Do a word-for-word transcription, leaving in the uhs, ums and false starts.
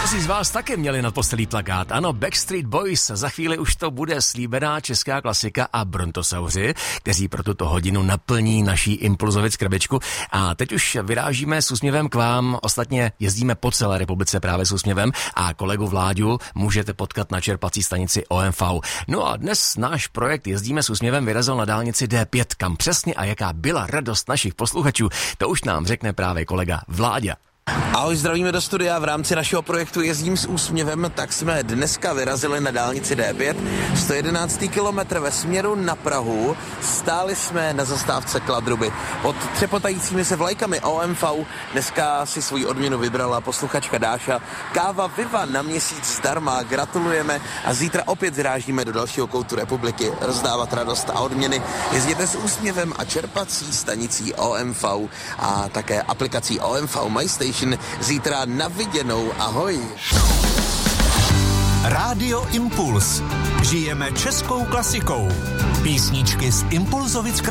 Mnozí z vás také měli na postelí plakát. Ano, Backstreet Boys, za chvíli už to bude slíbená česká klasika a Brontosauři, kteří pro tuto hodinu naplní naší Impulzovic krabičku. A teď už vyrážíme s úsměvem k vám. Ostatně jezdíme po celé republice právě s úsměvem a kolegu Vláďu můžete potkat na čerpací stanici O M V. No a dnes náš projekt Jezdíme s úsměvem vyrazil na dálnici D pět. Kam přesně a jaká byla radost našich posluchačů, to už nám řekne právě kolega Vláďa. Ahoj, zdravíme do studia. V rámci našeho projektu Jezdím s úsměvem, tak jsme dneska vyrazili na dálnici D pět, sto jedenáctý kilometr ve směru na Prahu. Stáli jsme na zastávce Kladruby. Pod třepotajícími se vlajkami O M V dneska si svoji odměnu vybrala posluchačka Dáša. Káva Viva na měsíc zdarma, gratulujeme a zítra opět vyrážíme do dalšího koutu republiky rozdávat radost a odměny. Jezděte s úsměvem a čerpací stanicí O M V a také aplikací O M V MyStation. Zítra na viděnou, ahoj. Rádio Impuls. Žijeme českou klasikou. Písničky z Impulzovic